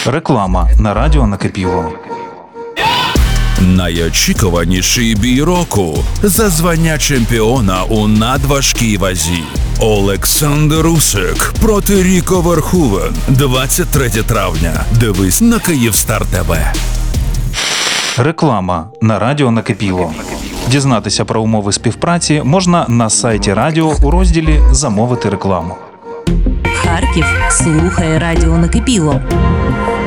Реклама на радіо Накипіло. Найочікуваніший бій року за звання чемпіона у надважкій вазі. Олександр Усик проти Ріко Верховен. 23 травня. Дивись на Київстар ТВ. Реклама на радіо Накипіло. Дізнатися про умови співпраці можна на сайті радіо у розділі «Замовити рекламу». Харків слухає радіо Накипіло.